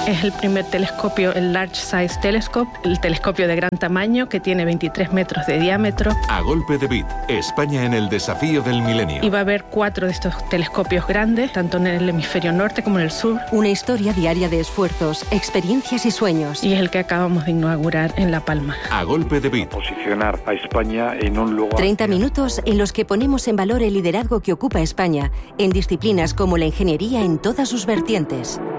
Es el primer telescopio, el Large Size Telescope, el telescopio de gran tamaño que tiene 23 metros de diámetro. A golpe de bit, España en el desafío del milenio. Y va a haber 4 de estos telescopios grandes, tanto en el hemisferio norte como en el sur. Una historia diaria de esfuerzos, experiencias y sueños. Y es el que acabamos de inaugurar en La Palma. A golpe de bit. Posicionar a España en un lugar... 30 minutos en los que ponemos en valor el liderazgo que ocupa España en disciplinas como la ingeniería en todas sus vertientes.